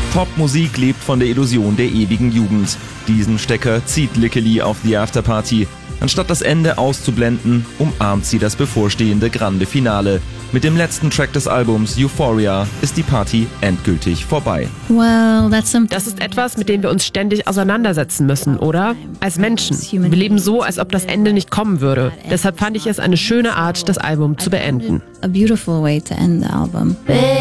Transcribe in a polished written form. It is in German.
Popmusik lebt von der Illusion der ewigen Jugend. Diesen Stecker zieht Lickely auf The Afterparty. Anstatt das Ende auszublenden, umarmt sie das bevorstehende grande Finale. Mit dem letzten Track des Albums Euphoria ist die Party endgültig vorbei. Das ist etwas, mit dem wir uns ständig auseinandersetzen müssen, oder? Als Menschen. Wir leben so, als ob das Ende nicht kommen würde. Deshalb fand ich es eine schöne Art, das Album zu beenden.